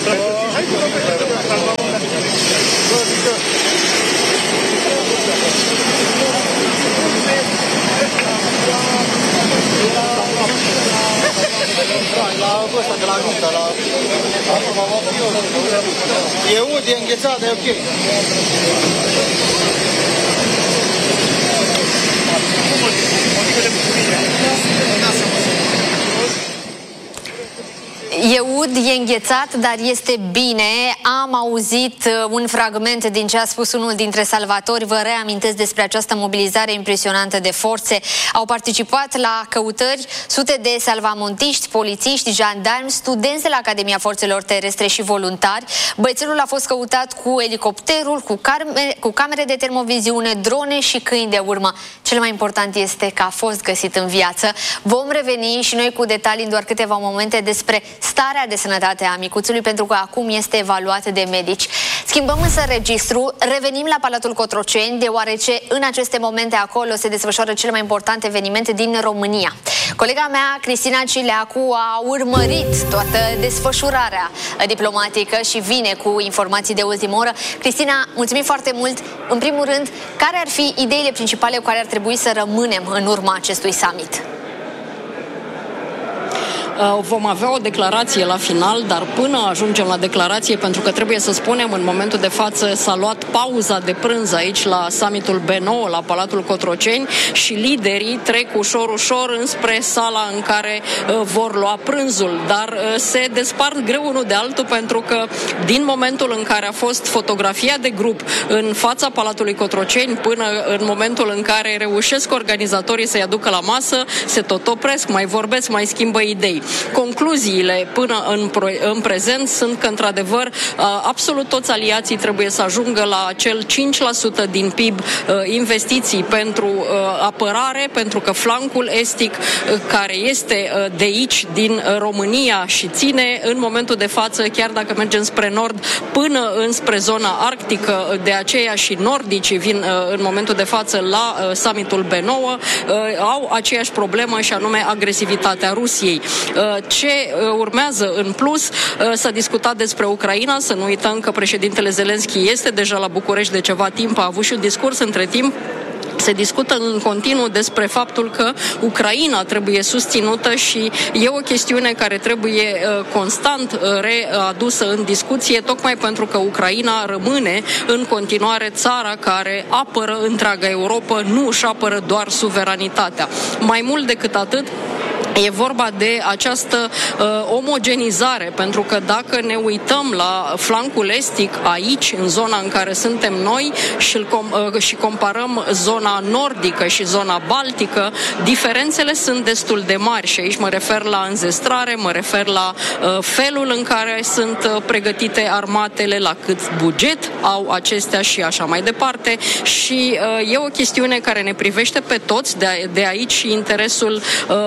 E ud, e înghețat, e ok. E ud, e înghețat, dar este bine. Am auzit un fragment din ce a spus unul dintre salvatori. Vă reamintesc despre această mobilizare impresionantă de forțe. Au participat la căutări sute de salvamontiști, polițiști, jandarmi, studenți de la Academia Forțelor Terestre și voluntari. Băiețelul a fost căutat cu elicopterul, cu camere de termoviziune, drone și câini de urmă. Cel mai important este că a fost găsit în viață. Vom reveni și noi cu detalii în doar câteva momente despre starea de sănătate a micuțului, pentru că acum este evaluat de medici. Schimbăm însă registru, revenim la Palatul Cotroceni, deoarece în aceste momente acolo se desfășoară cel mai important eveniment din România. Colega mea, Cristina Cileacu, a urmărit toată desfășurarea diplomatică și vine cu informații de ultimă oră. Cristina, mulțumim foarte mult. În primul rând, care ar fi ideile principale cu care ar trebui să rămânem în urma acestui summit? Vom avea o declarație la final, dar până ajungem la declarație, pentru că trebuie să spunem, în momentul de față s-a luat pauza de prânz aici la summitul B9, la Palatul Cotroceni, și liderii trec ușor înspre sala în care vor lua prânzul, dar se despart greu unul de altul, pentru că din momentul în care a fost fotografia de grup în fața Palatului Cotroceni până în momentul în care reușesc organizatorii să-i aducă la masă, se tot opresc, mai vorbesc, mai schimbă idei. Concluziile până în prezent sunt că, într-adevăr, absolut toți aliații trebuie să ajungă la acel 5% din PIB investiții pentru apărare, pentru că flancul estic, care este de aici, din România, și ține în momentul de față, chiar dacă mergem spre nord, până înspre zona arctică, de aceea și nordicii vin în momentul de față la summitul B9, au aceeași problemă, și anume agresivitatea Rusiei. Ce urmează în plus? S-a discutat despre Ucraina, să nu uităm că președintele Zelenski este deja la București de ceva timp, a avut și un discurs între timp. Se discută în continuu despre faptul că Ucraina trebuie susținută și e o chestiune care trebuie constant readusă în discuție, tocmai pentru că Ucraina rămâne în continuare țara care apără întreaga Europa, nu își apără doar suveranitatea. Mai mult decât atât, e vorba de această omogenizare, pentru că dacă ne uităm la flancul estic aici, în zona în care suntem noi, și comparăm zona nordică și zona baltică, diferențele sunt destul de mari, și aici mă refer la înzestrare, mă refer la felul în care sunt pregătite armatele, la cât buget au acestea și așa mai departe, și e o chestiune care ne privește pe toți, de aici și interesul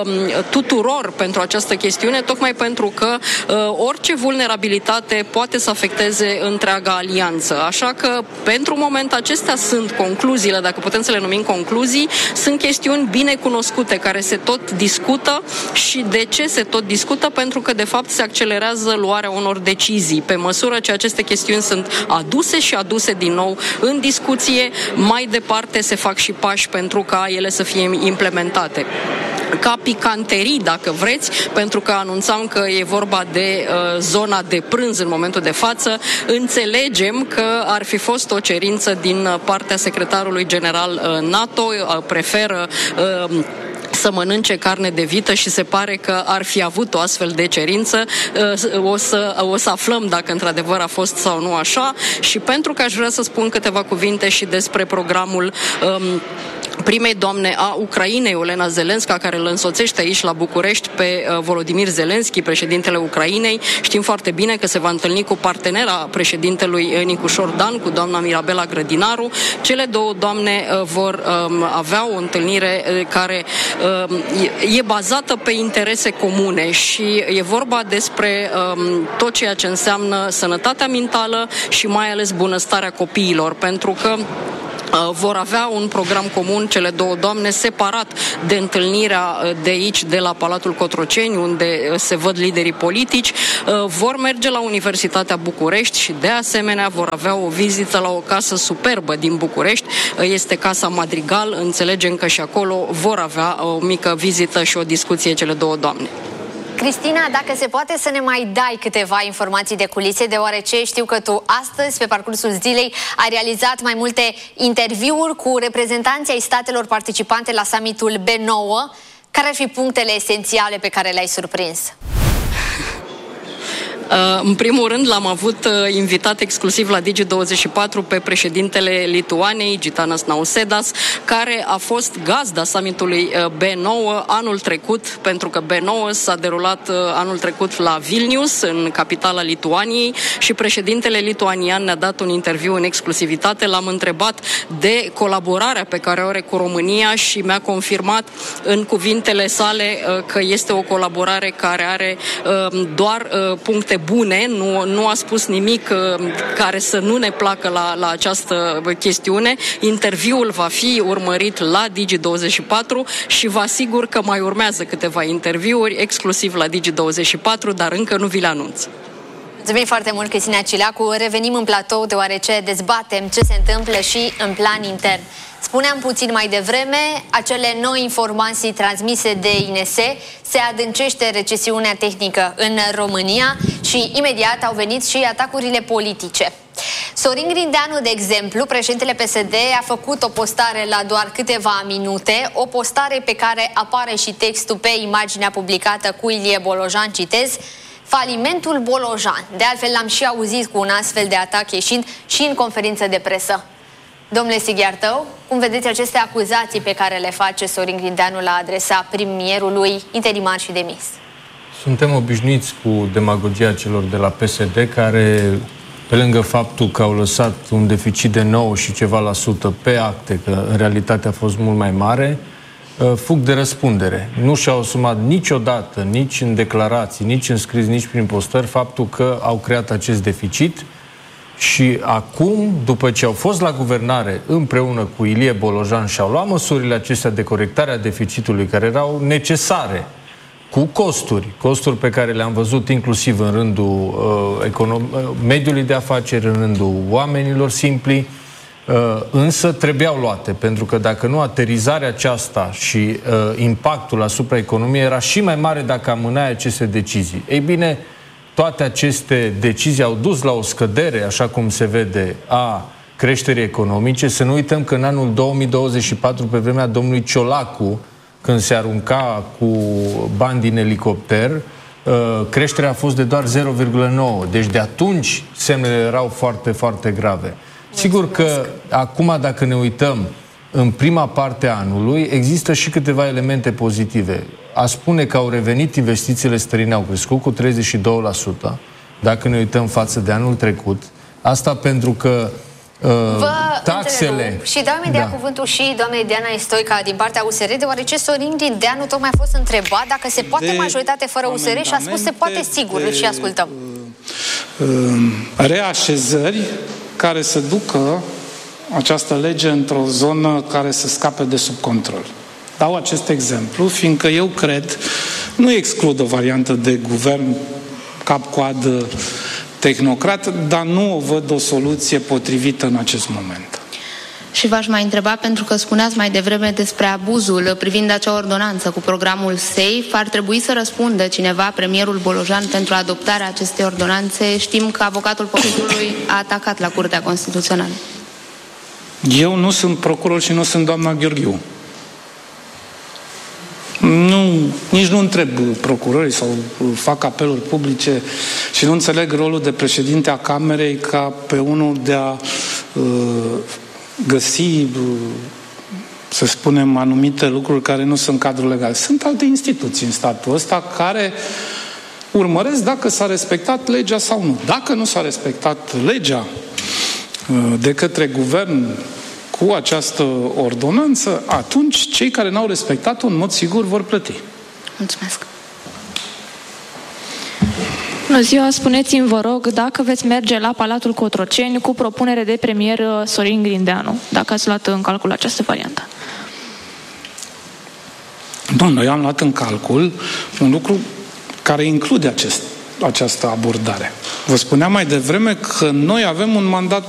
tuturor pentru această chestiune, tocmai pentru că orice vulnerabilitate poate să afecteze întreaga alianță. Așa că, pentru moment, acestea sunt concluziile, dacă putem să le numim concluzii, sunt chestiuni bine cunoscute, care se tot discută. Și de ce se tot discută? Pentru că, de fapt, se accelerează luarea unor decizii. Pe măsură ce aceste chestiuni sunt aduse din nou în discuție, mai departe se fac și pași pentru ca ele să fie implementate. Ca picanterii, dacă vreți, pentru că anunțam că e vorba de zona de prânz în momentul de față, înțelegem că ar fi fost o cerință din partea secretarului general NATO, preferă să mănânce carne de vită și se pare că ar fi avut o astfel de cerință. O să aflăm dacă într-adevăr a fost sau nu așa, și pentru că aș vrea să spun câteva cuvinte și despre programul primei doamne a Ucrainei, Olena Zelenska, care îl însoțește aici la București pe Volodymyr Zelensky, președintele Ucrainei. Știm foarte bine că se va întâlni cu partenera președintelui Nicușor Dan, cu doamna Mirabela Grădinaru. Cele două doamne vor avea o întâlnire care e bazată pe interese comune, și e vorba despre tot ceea ce înseamnă sănătatea mentală și mai ales bunăstarea copiilor, pentru că vor avea un program comun, cele două doamne, separat de întâlnirea de aici, de la Palatul Cotroceni, unde se văd liderii politici, vor merge la Universitatea București și de asemenea vor avea o vizită la o casă superbă din București, este Casa Madrigal, înțelegem că și acolo vor avea o mică vizită și o discuție cele două doamne. Cristina, dacă se poate să ne mai dai câteva informații de culise, deoarece știu că tu astăzi, pe parcursul zilei, ai realizat mai multe interviuri cu reprezentanții ai statelor participante la summitul B9. Care ar fi punctele esențiale pe care le-ai surprins? În primul rând, l-am avut invitat exclusiv la Digi24 pe președintele Lituaniei, Gitanas Nausėdas, care a fost gazda summitului B9 anul trecut, pentru că B9 s-a derulat anul trecut la Vilnius, în capitala Lituaniei, și președintele lituanian ne-a dat un interviu în exclusivitate. L-am întrebat de colaborarea pe care o are cu România și mi-a confirmat în cuvintele sale că este o colaborare care are doar puncte bune, nu a spus nimic care să nu ne placă la această chestiune. Interviul va fi urmărit la Digi24 și vă asigur că mai urmează câteva interviuri exclusiv la Digi24, dar încă nu vi le anunț. Mulțumim foarte mult, Cristina Cileacu. Revenim în platou deoarece dezbatem ce se întâmplă și în plan intern. Spuneam puțin mai devreme, acele noi informații transmise de INS, se adâncește recesiunea tehnică în România și imediat au venit și atacurile politice. Sorin Grindeanu, de exemplu, președintele PSD, a făcut o postare la doar câteva minute, o postare pe care apare și textul pe imaginea publicată cu Ilie Bolojan, citez: falimentul Bolojan. De altfel l-am și auzit cu un astfel de atac ieșind și în conferință de presă. Domnule Sighiartău, cum vedeți aceste acuzații pe care le face Sorin Grindeanu la adresa premierului interimar și demis? Suntem obișnuiți cu demagogia celor de la PSD, care, pe lângă faptul că au lăsat un deficit de 9 și ceva la sută pe acte, că în realitate a fost mult mai mare, fug de răspundere. Nu și-au asumat niciodată, nici în declarații, nici în scris, nici prin postări, faptul că au creat acest deficit. Și acum, după ce au fost la guvernare împreună cu Ilie Bolojan și au luat măsurile acestea de corectare a deficitului, care erau necesare, cu costuri pe care le-am văzut inclusiv în rândul mediului de afaceri, în rândul oamenilor simpli, însă trebuiau luate, pentru că dacă nu, aterizarea aceasta și impactul asupra economiei era și mai mare dacă amânai aceste decizii. Ei bine, toate aceste decizii au dus la o scădere, așa cum se vede, a creșterii economice. Să nu uităm că în anul 2024, pe vremea domnului Ciolacu, când se arunca cu bani din elicopter, creșterea a fost de doar 0,9. Deci de atunci semnele erau foarte, foarte grave. Sigur că acum, dacă ne uităm în prima parte a anului, există și câteva elemente pozitive. A spune că au revenit investițiile străine, au crescut cu 32%, dacă ne uităm față de anul trecut. Asta pentru că taxele... Și dau imediat cuvântul și doamnei Diana Stoica din partea USR, deoarece Sorin Grindeanu tocmai a fost întrebat dacă se poate majoritate fără USR și a spus se poate, sigur, îl și ascultăm. Reașezări care să ducă această lege într-o zonă care să scape de sub control. Dau acest exemplu, fiindcă eu cred, nu exclud o variantă de guvern cap-coadă tehnocrat, dar nu o văd o soluție potrivită în acest moment. Și v-aș mai întreba, pentru că spuneați mai devreme despre abuzul privind acea ordonanță cu programul SAFE, ar trebui să răspundă cineva, premierul Bolojan, pentru adoptarea acestei ordonanțe. Știm că avocatul poporului a atacat la Curtea Constituțională. Eu nu sunt procuror și nu sunt doamna Gheorghiu. Nici nu întreb procurorii sau fac apeluri publice și nu înțeleg rolul de președinte a Camerei ca pe unul de a găsi, să spunem, anumite lucruri care nu sunt cadrul legal. Sunt alte instituții în statul ăsta care urmăresc dacă s-a respectat legea sau nu. Dacă nu s-a respectat legea de către guvern cu această ordonanță, atunci cei care n-au respectat-o în mod sigur vor plăti. Mulțumesc. Bună ziua, spuneți-mi, vă rog, dacă veți merge la Palatul Cotroceni cu propunere de premier Sorin Grindeanu, dacă ați luat în calcul această variantă. Doamne, eu am luat în calcul un lucru care include această abordare. Vă spuneam mai devreme că noi avem un mandat